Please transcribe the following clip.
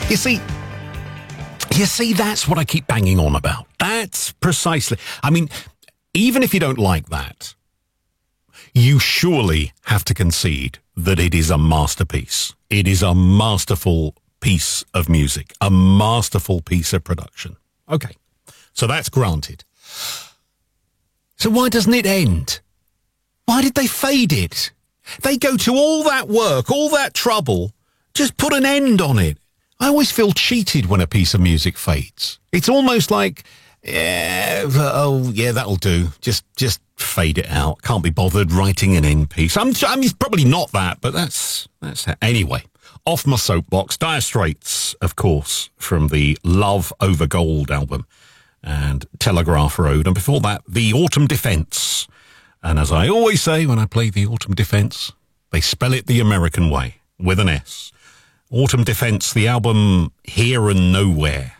You see, that's what I keep banging on about. That's precisely. I mean, even if you don't like that, you surely have to concede that it is a masterpiece. It is a masterful piece of music, a masterful piece of production. Okay, so that's granted. So why doesn't it end? Why did they fade it? They go to all that work, all that trouble, just put an end on it. I always feel cheated when a piece of music fades. It's almost like, that'll do. Just fade it out. Can't be bothered writing an end piece. I mean, it's probably not that, but that's how. Anyway, off my soapbox. Dire Straits, of course, from the Love Over Gold album and Telegraph Road. And before that, The Autumn Defense. And as I always say when I play The Autumn Defense, they spell it the American way, with an S. Autumn Defense, the album Here and Nowhere.